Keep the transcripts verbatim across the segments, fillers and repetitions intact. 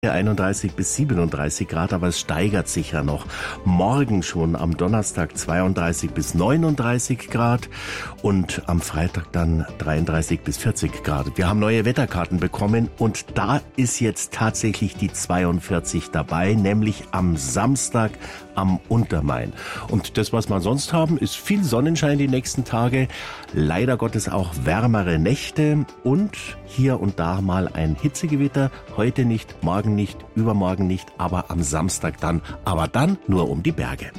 einunddreißig bis siebenunddreißig Grad, aber es steigert sich ja noch. Morgen schon am Donnerstag zweiunddreißig bis neununddreißig Grad und am Freitag dann dreiunddreißig bis vierzig Grad. Wir haben neue Wetterkarten bekommen und da ist jetzt tatsächlich die zweiundvierzig dabei, nämlich am Samstag am Untermain. Und das, was wir sonst haben, ist viel Sonnenschein die nächsten Tage, leider Gottes auch wärmere Nächte und hier und da mal ein Hitzegewitter. Heute nicht, morgen nicht, übermorgen nicht, aber am Samstag dann. Aber dann nur um die Berge.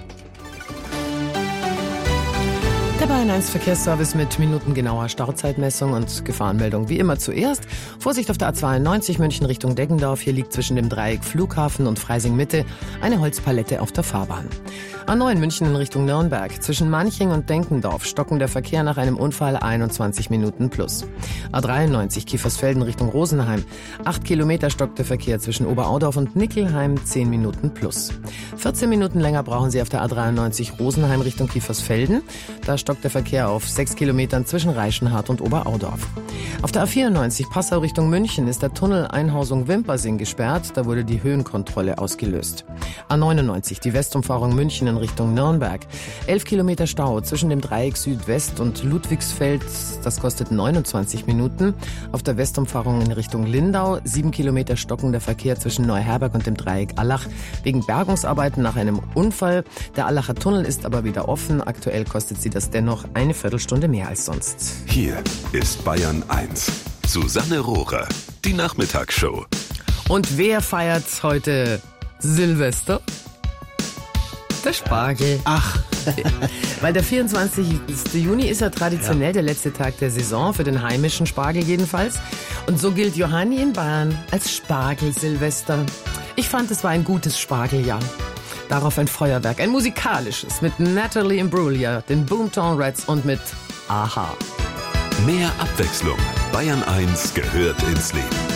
Der Bayern eins Verkehrsservice mit minutengenauer Startzeitmessung und Gefahrenmeldung. Wie immer zuerst. Vorsicht auf der A zweiundneunzig München Richtung Deggendorf. Hier liegt zwischen dem Dreieck Flughafen und Freising Mitte eine Holzpalette auf der Fahrbahn. A neun München in Richtung Nürnberg. Zwischen Manching und Denkendorf stocken der Verkehr nach einem Unfall einundzwanzig Minuten plus. A dreiundneunzig Kiefersfelden Richtung Rosenheim. Acht Kilometer stockt der Verkehr zwischen Oberaudorf und Nickelheim, zehn Minuten plus. vierzehn Minuten länger brauchen Sie auf der A dreiundneunzig Rosenheim Richtung Kiefersfelden. Da stockt der Verkehr auf sechs Kilometern zwischen Reichenhart und Oberaudorf. Auf der A vierundneunzig Passau Richtung München ist der Tunnel Einhausung Wimpersing gesperrt. Da wurde die Höhenkontrolle ausgelöst. A neunundneunzig die Westumfahrung München in Richtung Nürnberg. elf Kilometer Stau zwischen dem Dreieck Südwest und Ludwigsfeld. Das kostet neunundzwanzig Minuten. Auf der Westumfahrung in Richtung Lindau. sieben Kilometer stockender Verkehr zwischen Neuherberg und dem Dreieck Allach wegen Bergungsarbeiten nach einem Unfall. Der Allacher Tunnel ist aber wieder offen. Aktuell kostet sie das dennoch eine Viertelstunde mehr als sonst. Hier ist Bayern eins. Susanne Rohrer, die Nachmittagsshow. Und wer feiert heute Silvester? Der Spargel. Ach. Weil der vierundzwanzigste Juni ist ja traditionell ja. der letzte Tag der Saison, für den heimischen Spargel jedenfalls. Und so gilt Johanni in Bayern als Spargel-Silvester. Ich fand, es war ein gutes Spargeljahr. Darauf ein Feuerwerk, ein musikalisches, mit Natalie Imbruglia, den Boomtown Rats und mit Aha. Mehr Abwechslung. Bayern eins gehört ins Leben.